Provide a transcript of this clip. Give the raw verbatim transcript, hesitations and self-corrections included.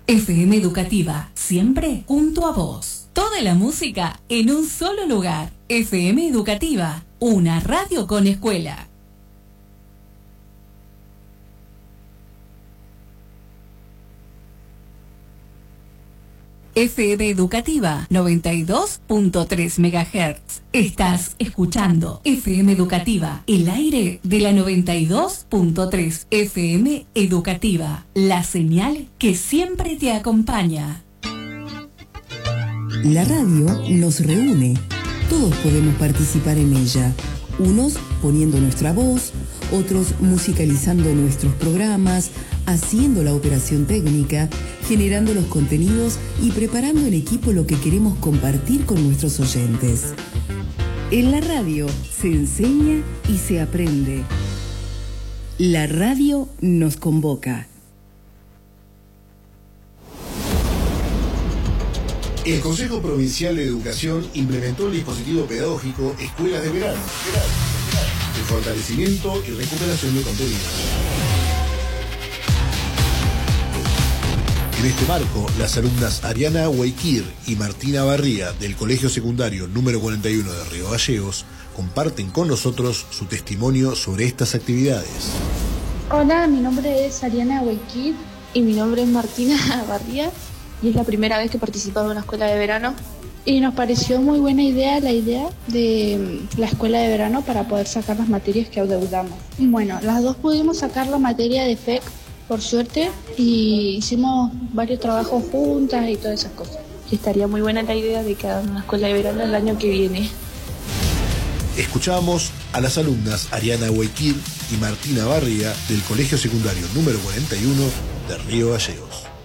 F M Educativa, siempre junto a vos. Toda la música en un solo lugar. F M Educativa, una radio con escuela. F M Educativa noventa y dos punto tres megahertz. Estás escuchando F M Educativa, el aire de la noventa y dos punto tres. F M Educativa, la señal que siempre te acompaña. La radio nos reúne. Todos podemos participar en ella. Unos poniendo nuestra voz, otros musicalizando nuestros programas, haciendo la operación técnica, generando los contenidos y preparando en equipo lo que queremos compartir con nuestros oyentes. En la radio se enseña y se aprende. La radio nos convoca. El Consejo Provincial de Educación implementó el dispositivo pedagógico Escuelas de Verano, de fortalecimiento y recuperación de contenidos. En este marco, las alumnas Ariana Huayquir y Martina Barría del Colegio Secundario número cuarenta y uno de Río Gallegos comparten con nosotros su testimonio sobre estas actividades. Hola, mi nombre es Ariana Huayquir y mi nombre es Martina Barría y es la primera vez que participamos en una escuela de verano. Y nos pareció muy buena idea la idea de la escuela de verano para poder sacar las materias que adeudamos. Bueno, las dos pudimos sacar la materia de F E C, por suerte, y hicimos varios trabajos juntas y todas esas cosas. Y estaría muy buena la idea de que hagan una escuela de verano el año que viene. Escuchamos a las alumnas Ariana Huayquir y Martina Barría del Colegio Secundario número cuarenta y uno de Río Gallegos.